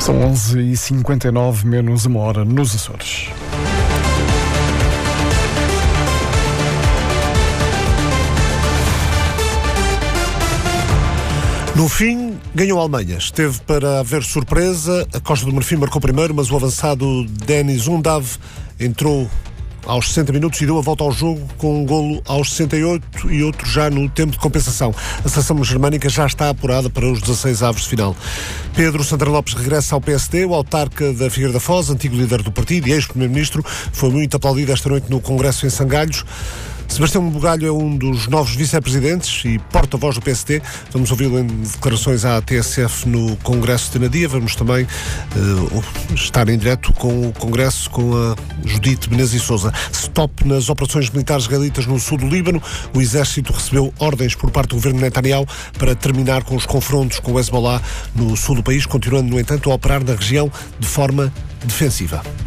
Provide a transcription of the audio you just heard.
São 11h59, menos uma hora nos Açores. No fim, ganhou a Alemanha. Esteve para haver surpresa. A Costa do Marfim marcou primeiro, mas o avançado Denis Undav entrou aos 60 minutos e deu a volta ao jogo com um golo aos 68 e outro já no tempo de compensação. A seleção germânica já está apurada para os 16 avos de final. Pedro Santana Lopes regressa ao PSD. O autarca da Figueira da Foz, antigo líder do partido e ex-primeiro-ministro, foi muito aplaudido esta noite no Congresso em Sangalhos. Sebastião Bugalho é um dos novos vice-presidentes e porta-voz do PSD. Vamos ouvi-lo em declarações à TSF no Congresso de Nadia. Vamos também estar em direto com o Congresso com a Judite Menezes e Sousa. Stop nas operações militares israelitas no sul do Líbano. O exército recebeu ordens por parte do governo Netanyahu para terminar com os confrontos com o Hezbollah no sul do país, continuando, no entanto, a operar na região de forma defensiva.